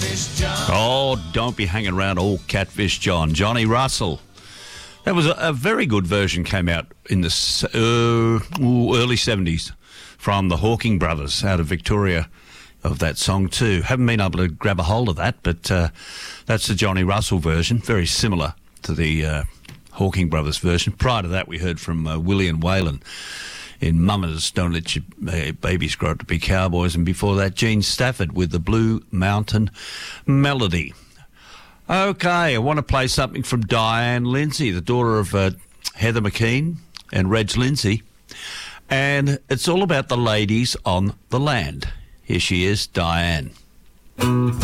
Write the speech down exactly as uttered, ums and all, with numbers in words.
Catfish John. Oh, don't be hanging around old Catfish John. Johnny Russell. That was a, a very good version, came out in the uh, ooh, early seventies from the Hawking Brothers out of Victoria of that song too. Haven't been able to grab a hold of that, but uh, that's the Johnny Russell version, very similar to the uh, Hawking Brothers version. Prior to that, we heard from uh, Willie and Waylon in Mamas Don't Let Your uh, Babies Grow Up to Be Cowboys, and before that, Gene Stafford with the Blue Mountain Melody. Okay, I want to play something from Diane Lindsay, the daughter of uh, Heather McKean and Reg Lindsay, and it's all about the ladies on the land. Here she is, Diane.